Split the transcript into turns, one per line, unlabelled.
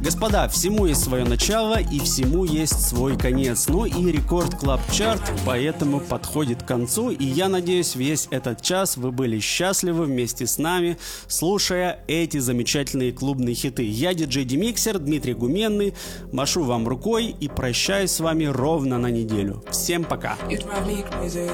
Господа, всему есть свое начало и всему есть свой конец. Ну и Рекорд Клаб Чарт поэтому подходит к концу. И я надеюсь, весь этот час вы были счастливы вместе с нами, слушая эти замечательные клубные хиты. Я диджей Демиксер, Дмитрий Гуменный. Машу вам рукой и прощаюсь с вами ровно на неделю. Всем пока.